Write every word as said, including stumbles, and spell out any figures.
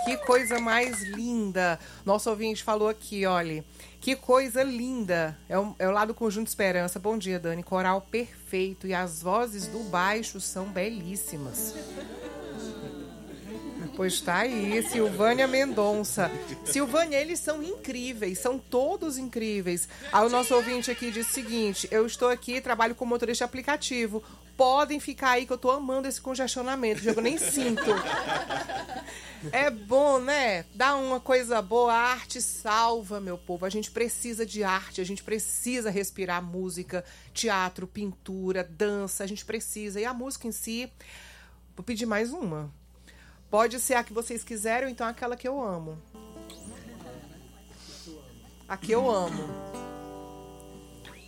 Que coisa mais linda. Nosso ouvinte falou aqui, olha. Que coisa linda. É o, é o lado Conjunto Esperança. Bom dia, Dani. Coral perfeito. E as vozes do baixo são belíssimas. Pois tá aí, Silvânia Mendonça. Silvânia, eles são incríveis, são todos incríveis. Aí o nosso ouvinte aqui diz o seguinte: eu estou aqui, trabalho como motorista de aplicativo. Podem ficar aí que eu tô amando esse congestionamento, eu nem sinto. É bom, né? Dá uma coisa boa, a arte salva, meu povo. A gente precisa de arte, a gente precisa respirar música, teatro, pintura, dança, a gente precisa. E a música em si, vou pedir mais uma. Pode ser a que vocês quiserem ou então aquela que eu amo. A que eu amo.